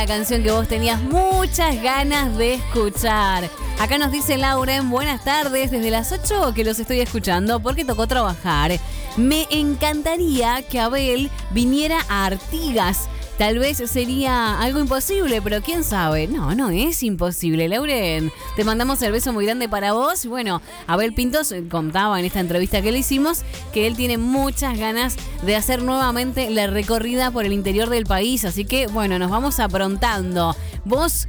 La canción que vos tenías muchas ganas de escuchar. Acá nos dice Lauren, buenas tardes, desde las 8 que los estoy escuchando porque tocó trabajar. Me encantaría que Abel viniera a Artigas. Tal vez sería algo imposible, pero quién sabe. No es imposible, Lauren. Te mandamos el beso muy grande para vos. Y bueno, Abel Pintos contaba en esta entrevista que le hicimos que él tiene muchas ganas de hacer nuevamente la recorrida por el interior del país. Así que, bueno, nos vamos aprontando. ¿Vos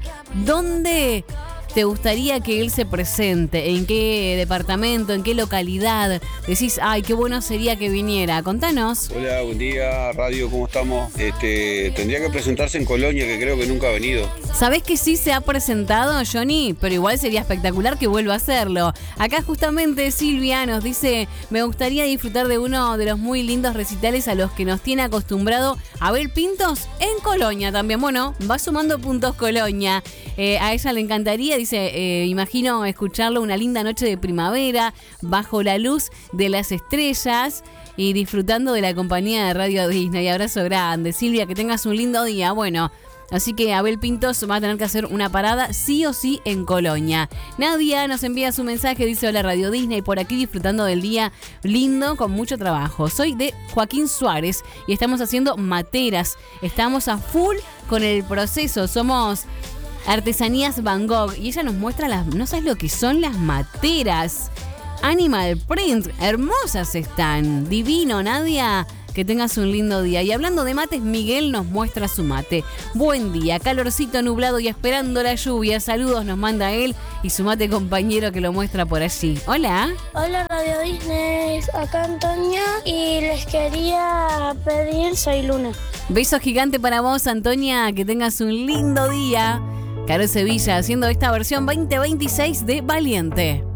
dónde te gustaría que él se presente? ¿En qué departamento? ¿En qué localidad? Decís, ay, qué bueno sería que viniera. Contanos. Hola, buen día, radio, ¿cómo estamos? Tendría que presentarse en Colonia, que creo que nunca ha venido. ¿Sabés que sí se ha presentado, Johnny? Pero igual sería espectacular que vuelva a hacerlo. Acá justamente Silvia nos dice, me gustaría disfrutar de uno de los muy lindos recitales a los que nos tiene acostumbrado Abel Pintos en Colonia también. Bueno, va sumando puntos Colonia. A ella le encantaría, dice, imagino escucharlo una linda noche de primavera, bajo la luz de las estrellas y disfrutando de la compañía de Radio Disney. Abrazo grande. Silvia, que tengas un lindo día. Bueno, así que Abel Pintos va a tener que hacer una parada sí o sí en Colonia. Nadia nos envía su mensaje, dice, hola Radio Disney, por aquí disfrutando del día lindo con mucho trabajo. Soy de Joaquín Suárez y estamos haciendo materas. Estamos a full con el proceso. Somos Artesanías Van Gogh y ella nos muestra no sabes lo que son las materas. Animal Print, hermosas están. Divino, Nadia. Que tengas un lindo día. Y hablando de mates, Miguel nos muestra su mate. Buen día, calorcito, nublado y esperando la lluvia. Saludos nos manda él y su mate compañero que lo muestra por allí. Hola. Hola Radio Disney, acá Antonia y les quería pedir Soy Luna. Beso gigante para vos, Antonia. Que tengas un lindo día. Caro Sevilla haciendo esta versión 2026 de Valiente.